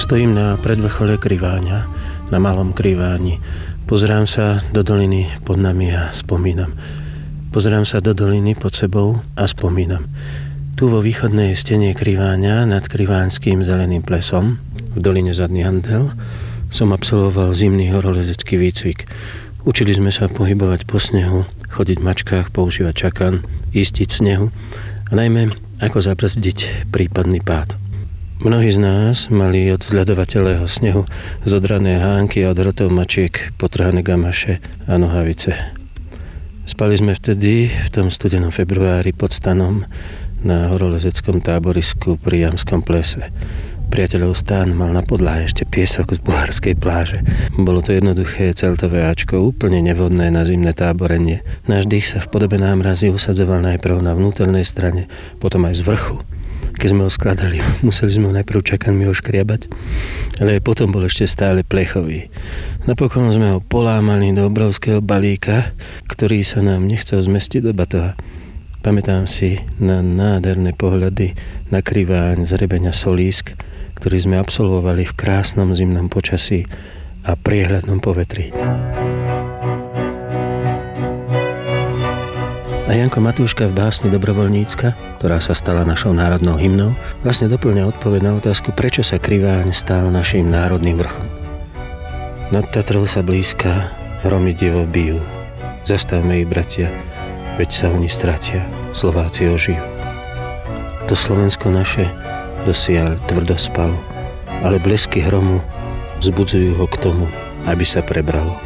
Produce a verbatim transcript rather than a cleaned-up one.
Stojím na predvrchole Kriváňa, na Malom Kriváni. Pozerám sa do doliny pod nami a spomínam. Pozerám sa do doliny pod sebou a spomínam. Tu vo východnej stene Kriváňa nad Kriváňským zeleným plesom, v doline Zadný Handel, som absolvoval zimný horolezecký výcvik. Učili sme sa pohybovať po snehu, chodiť v mačkách, používať čakan, istiť v snehu a najmä ako zabrzdiť prípadný pád. Mnohí z nás mali od zľadovateľného snehu zodrané hánky a od rotov mačiek potrhané gamaše a nohavice. Spali sme vtedy v tom studenom februári pod stanom na horolezeckom táborisku pri Jamskom plese. Priateľov stán mal na podlahe ešte piesok z bulharskej pláže. Bolo to jednoduché celtové áčko, úplne nevhodné na zimné táborenie. Náš dých sa v podobe námrazy usadzoval najprv na vnútornej strane, potom aj z vrchu. Keď sme ho skladali, museli sme ho najprv čakanmi oškriabať, ale potom bol ešte stále plechový. Napokon sme ho polámali do obrovského balíka, ktorý sa nám nechcel zmestiť do batoha. Pamätám si na nádherné pohľady na Kriváň z rebeňa Solísk, ktorý sme absolvovali v krásnom zimnom počasí a priehľadnom povetrí. A Janko Matúška v básni Dobrovoľnícka, ktorá sa stala našou národnou hymnou, vlastne doplňa odpoveď na otázku, prečo sa Kriváň stal naším národným vrchom. Nad Tatrou sa blízka hromy divo bijú. Zastavme ich, bratia, veď sa oni stratia, Slováci ožijú. To Slovensko naše dosiaľ tvrdo spalo, ale blesky hromu vzbudzujú ho k tomu, aby sa prebralo.